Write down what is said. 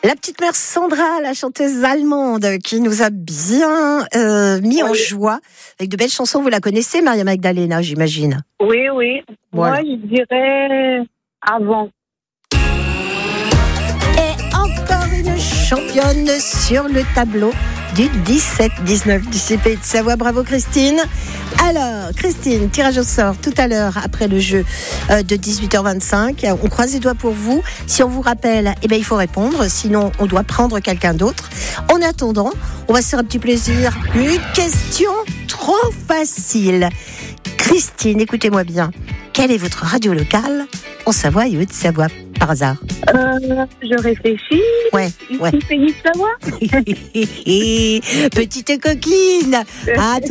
La petite mère Sandra, la chanteuse allemande, qui nous a bien mis en joie avec de belles chansons. Vous la connaissez, Maria Magdalena, j'imagine? Oui. Voilà. Moi, je dirais avant. Et encore une championne sur le tableau du 17-19 du CP de Savoie. Bravo Christine. Alors Christine, tirage au sort tout à l'heure après le jeu de 18h25. On croise les doigts pour vous. Si on vous rappelle, il faut répondre. Sinon, on doit prendre quelqu'un d'autre. En attendant, on va se faire un petit plaisir. Une question trop facile. Christine, écoutez-moi bien. Quelle est votre radio locale en Savoie et Haute-Savoie, par hasard? Je réfléchis. Ouais. Pays de Savoie. Petite coquine. À